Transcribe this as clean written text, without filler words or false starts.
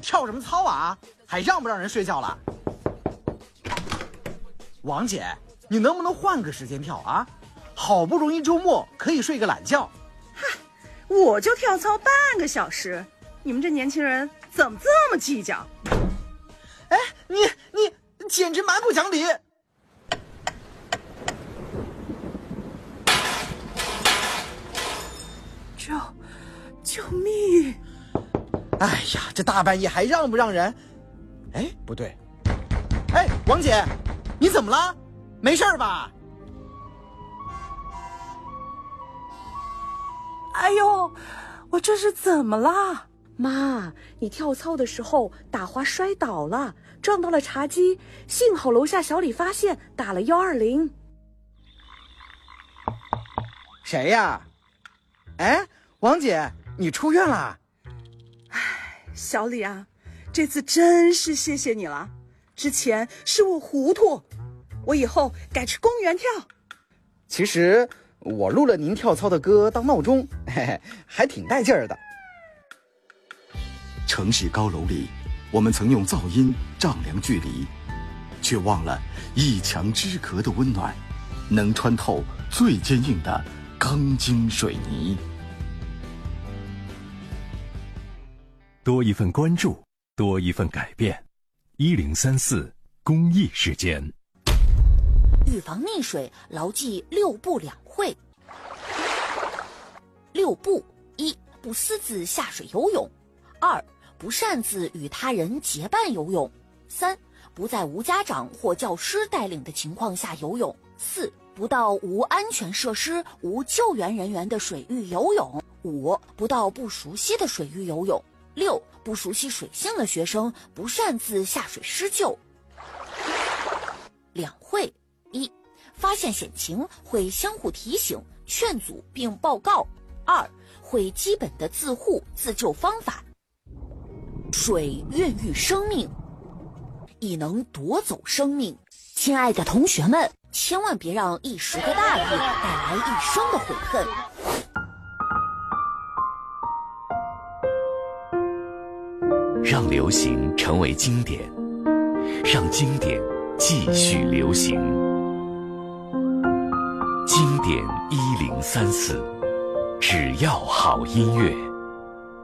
跳什么操啊？还让不让人睡觉了？王姐，你能不能换个时间跳啊？好不容易周末可以睡个懒觉。 嗨，我就跳操半个小时，你们这年轻人怎么这么计较？ 哎，你简直蛮不讲理！ 救命！ 哎呀，这大半夜还让不让人？哎，不对。哎，王姐，你怎么了？没事吧？ 哎呦，我这是怎么啦？ 妈，你跳操的时候打滑摔倒了，撞到了茶几，幸好楼下小李发现，打了120。 谁呀？哎，王姐，你出院了？ 哎，小李啊，这次真是谢谢你了。之前是我糊涂，我以后改去公园跳。 其实我录了您跳操的歌当闹钟，嘿嘿，还挺带劲儿的。 城市高楼里，我们曾用噪音丈量距离，却忘了一墙之隔的温暖，能穿透最坚硬的钢筋水泥。 多一份关注，多一份改变。1034公益时间。 预防溺水，牢记6不2会。6不：一、不私自下水游泳；2、不擅自与他人结伴游泳；3、不在无家长或教师带领的情况下游泳；4、不到无安全设施、无救援人员的水域游泳；5、不到不熟悉的水域游泳；6、不熟悉水性的学生不擅自下水施救。2会：一、发现险情会相互提醒、劝阻并报告；2、会基本的自护自救方法。水孕育生命，亦能夺走生命。亲爱的同学们，千万别让一时的大意带来一生的悔恨。 让流行成为经典，让经典继续流行。经典1034，只要好音乐。